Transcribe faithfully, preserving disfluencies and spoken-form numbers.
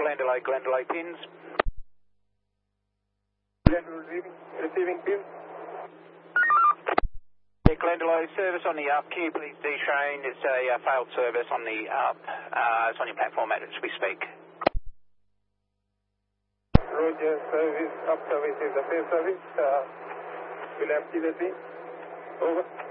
Glendalough, Glendalough pins. Glendalough receiving, receiving pins. Yeah, Glendalough service on the up. Can you please detrain? It's a uh, failed service on the up. Uh, it's on your platform as we speak. Roger, service, up service is the fair service. Uh, we'll empty the thing. Over.